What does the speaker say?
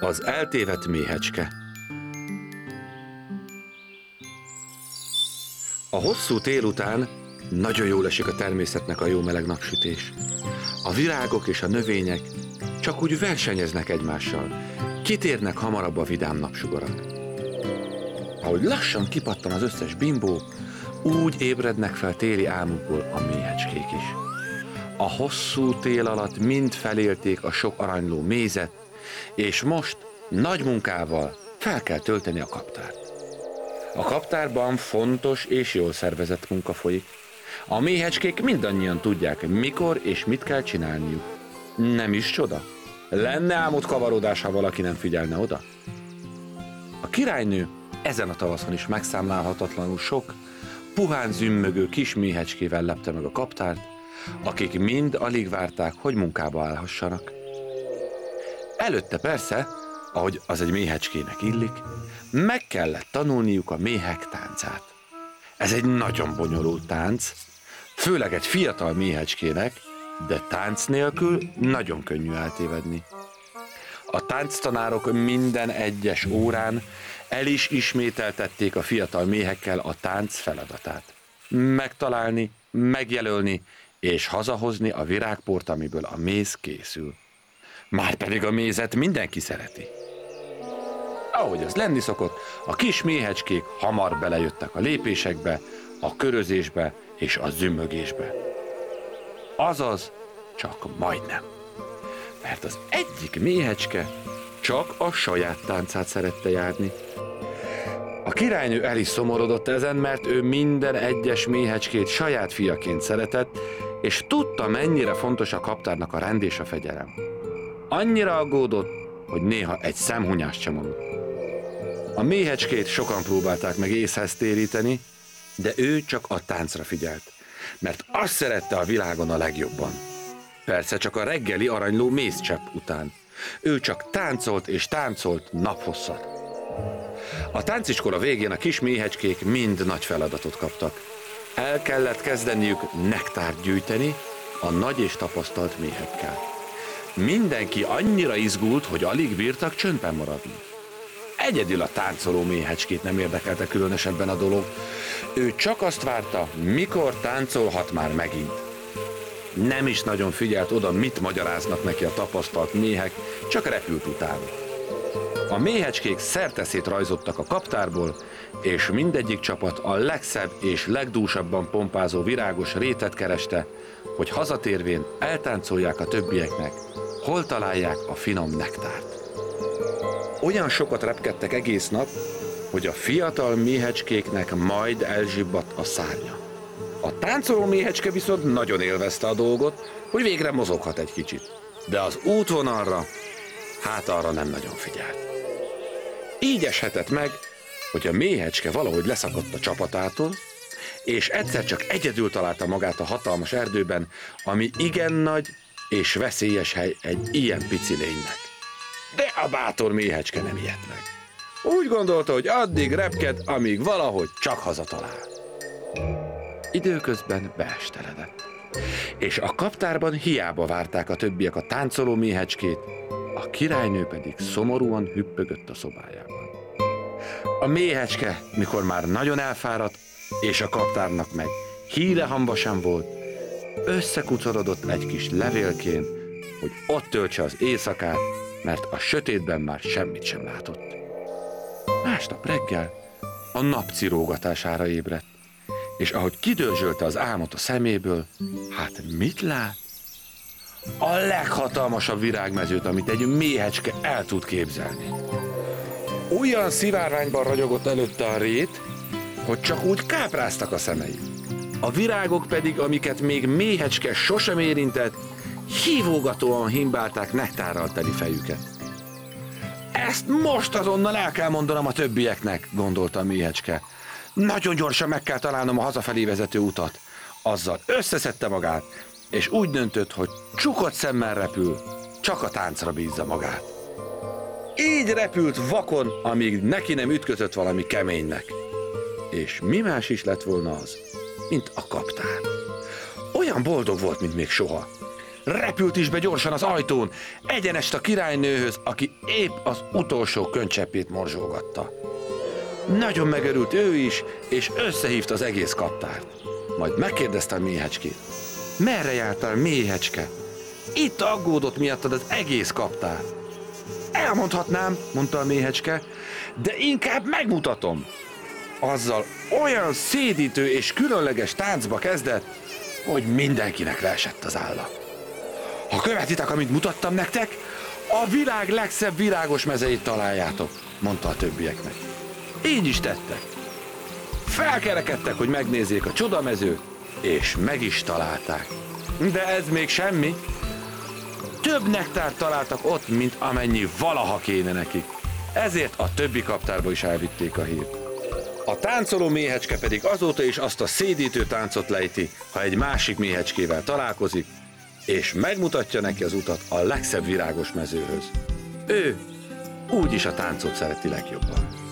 Az eltévedt méhecske. A hosszú tél után nagyon jól esik a természetnek a jó meleg napsütés. A virágok és a növények csak úgy versenyeznek egymással, kitérnek hamarabb a vidám napsugarak. Ahogy lassan kipattan az összes bimbó, úgy ébrednek fel téli álmukból a méhecskék is. A hosszú tél alatt mind felélték a sok aranyló mézet, és most nagy munkával fel kell tölteni a kaptárt. A kaptárban fontos és jól szervezett munka folyik. A méhecskék mindannyian tudják, mikor és mit kell csinálniuk. Nem is csoda. Lenne álmod kavarodás, ha valaki nem figyelne oda. A királynő ezen a tavaszon is megszámlálhatatlanul sok, puhán zümmögő kis méhecskével lepte meg a kaptárt, akik mind alig várták, hogy munkába állhassanak. Előtte persze, ahogy az egy méhecskének illik, meg kellett tanulniuk a méhek táncát. Ez egy nagyon bonyolult tánc, főleg egy fiatal méhecskének, de tánc nélkül nagyon könnyű eltévedni. A tánctanárok minden egyes órán el is ismételtették a fiatal méhekkel a tánc feladatát. Megtalálni, megjelölni és hazahozni a virágport, amiből a méz készül. Márpedig a mézet mindenki szereti. Ahogy az lenni szokott, a kis méhecskék hamar belejöttek a lépésekbe, a körözésbe és a zümmögésbe. Azaz, csak majdnem. Mert az egyik méhecske csak a saját táncát szerette járni. A királynő el is szomorodott ezen, mert ő minden egyes méhecskét saját fiaként szeretett, és tudta, mennyire fontos a kaptárnak a rend és a fegyelem. Annyira aggódott, hogy néha egy szemhunyást sem mondott. A méhecskét sokan próbálták meg észhez téríteni, de ő csak a táncra figyelt, mert azt szerette a világon a legjobban. Persze csak a reggeli aranyló mézcsepp után. Ő csak táncolt és táncolt naphosszat. A tánciskola végén a kis méhecskék mind nagy feladatot kaptak. El kellett kezdeniük nektárt gyűjteni a nagy és tapasztalt méhekkel. Mindenki annyira izgult, hogy alig bírtak csöndben maradni. Egyedül a táncoló méhecskét nem érdekelte különösebben a dolog. Ő csak azt várta, mikor táncolhat már megint. Nem is nagyon figyelt oda, mit magyaráznak neki a tapasztalt méhek, csak repült utána. A méhecskék szerteszét rajzottak a kaptárból, és mindegyik csapat a legszebb és legdúsabban pompázó virágos rétet kereste, hogy hazatérvén eltáncolják a többieknek, hol találják a finom nektárt. Olyan sokat repkedtek egész nap, hogy a fiatal méhecskéknek majd elzsibbadt a szárnya. A táncoló méhecske viszont nagyon élvezte a dolgot, hogy végre mozoghat egy kicsit. De az útvonalra, hát arra nem nagyon figyelt. Így eshetett meg, hogy a méhecske valahogy leszakadt a csapatától, és egyszer csak egyedül találta magát a hatalmas erdőben, ami igen nagy és veszélyes hely egy ilyen pici lénynek. De a bátor méhecske nem ijedt meg. Úgy gondolta, hogy addig repked, amíg valahogy csak hazatalál. Időközben beesteledett, és a kaptárban hiába várták a többiek a táncoló méhecskét, a királynő pedig szomorúan hüppögött a szobájában. A méhecske, mikor már nagyon elfáradt, és a kaptárnak meg híre-hamba sem volt, összekucorodott egy kis levélkén, hogy ott töltse az éjszakát, mert a sötétben már semmit sem látott. Másnap reggel a nap cirógatására ébredt, és ahogy kidörzsölte az álmot a szeméből, hát mit lát? A leghatalmasabb virágmezőt, amit egy méhecske el tud képzelni. Olyan szivárványban ragyogott előtte a rét, hogy csak úgy kápráztak a szemei. A virágok pedig, amiket még méhecske sosem érintett, hívogatóan himbálták nektárral teli fejüket. Ezt most azonnal el kell mondanom a többieknek, gondolta a méhecske. Nagyon gyorsan meg kell találnom a hazafelé vezető utat. Azzal összeszedte magát, és úgy döntött, hogy csukott szemmel repül, csak a táncra bízza magát. Így repült vakon, amíg neki nem ütközött valami keménynek. És mi más is lett volna az, mint a kaptár. Olyan boldog volt, mint még soha. repült is be gyorsan az ajtón, egyenest a királynőhöz, aki épp az utolsó könycseppét morzsolgatta. Nagyon megörült ő is, és összehívta az egész kaptárt. Majd megkérdezte a méhecskét. Merre jártál, méhecske? Itt aggódott miattad az egész kaptár. Elmondhatnám, mondta a méhecske, de inkább megmutatom. Azzal olyan szédítő és különleges táncba kezdett, hogy mindenkinek leesett az álla. Ha követitek, amit mutattam nektek, a világ legszebb virágos mezeit találjátok, mondta a többieknek. Így is tettek. Felkerekedtek, hogy megnézzék a csodamezőt, és meg is találták. De ez még semmi. Több nektárt találtak ott, mint amennyi valaha kéne nekik. Ezért a többi kaptárba is elvitték a hírt. A táncoló méhecske pedig azóta is azt a szédítő táncot lejti, ha egy másik méhecskével találkozik, és megmutatja neki az utat a legszebb virágos mezőhöz. Ő úgyis a táncot szereti legjobban.